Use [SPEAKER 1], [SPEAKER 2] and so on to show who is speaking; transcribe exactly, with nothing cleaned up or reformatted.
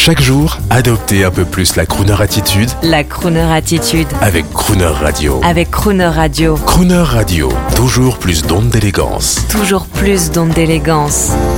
[SPEAKER 1] Chaque jour, adoptez un peu plus la crooner attitude
[SPEAKER 2] La crooner attitude
[SPEAKER 1] avec Crooner Radio.
[SPEAKER 2] avec Crooner Radio.
[SPEAKER 1] Crooner Radio, toujours plus d'ondes d'élégance.
[SPEAKER 2] Toujours plus d'ondes d'élégance.